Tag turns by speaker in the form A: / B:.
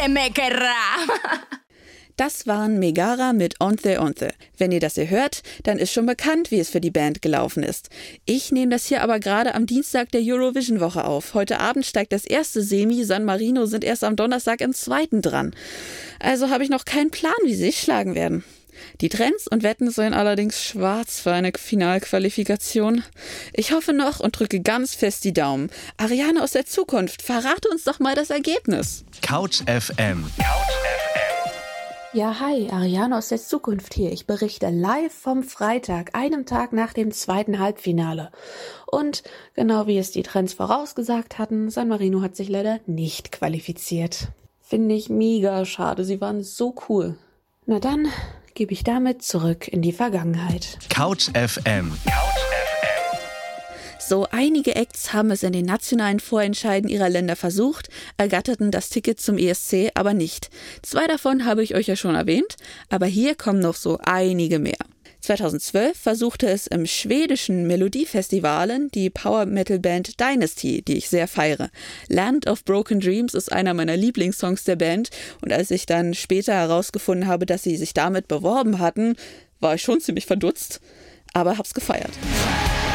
A: Mekera.
B: Das waren Megara mit Onthe Onthe. Wenn ihr das hier hört, dann ist schon bekannt, wie es für die Band gelaufen ist. Ich nehme das hier aber gerade am Dienstag der Eurovision-Woche auf. Heute Abend steigt das erste Semi, San Marino sind erst am Donnerstag im zweiten dran. Also habe ich noch keinen Plan, wie sie sich schlagen werden. Die Trends und Wetten seien allerdings schwarz für eine Finalqualifikation. Ich hoffe noch und drücke ganz fest die Daumen. Ariane aus der Zukunft, verrate uns doch mal das Ergebnis.
C: Couch FM.
D: Ja, hi, Ariane aus der Zukunft hier. Ich berichte live vom Freitag, einem Tag nach dem zweiten Halbfinale. Und genau wie es die Trends vorausgesagt hatten, San Marino hat sich leider nicht qualifiziert. Finde ich mega schade, sie waren so cool. Na dann gebe ich damit zurück in die Vergangenheit.
C: Couch FM.
B: So einige Acts haben es in den nationalen Vorentscheiden ihrer Länder versucht, ergatterten das Ticket zum ESC aber nicht. 2 davon habe ich euch ja schon erwähnt, aber hier kommen noch so einige mehr. 2012 versuchte es im schwedischen Melodiefestivalen die Power-Metal-Band Dynasty, die ich sehr feiere. Land of Broken Dreams ist einer meiner Lieblingssongs der Band und als ich dann später herausgefunden habe, dass sie sich damit beworben hatten, war ich schon ziemlich verdutzt, aber hab's gefeiert.